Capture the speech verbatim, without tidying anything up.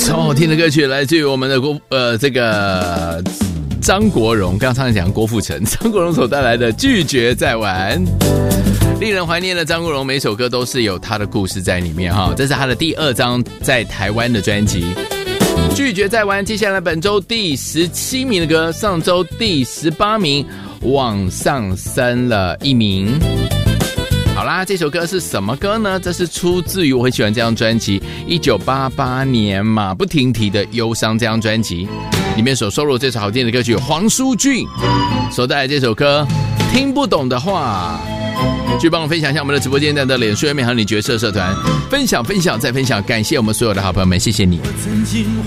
超好听的歌曲来自于我们的郭呃这个张国荣，刚刚讲郭富城，张国荣所带来的《拒绝再玩》。令人怀念的张国荣，每首歌都是有他的故事在里面哈。这是他的第二张在台湾的专辑《拒绝再玩》。接下来本周第十七名的歌，上周第十八名，往上升了一名。好啦，这首歌是什么歌呢？这是出自于我很喜欢这张专辑一九八八年马不停蹄的忧伤这张专辑里面所收录这首好听的歌曲，黄舒骏所带来这首歌听不懂的话。去帮我分享一下我们的直播间的脸书页面和你角色社团，分享分享再分享，感谢我们所有的好朋友们，谢谢你。 我曾经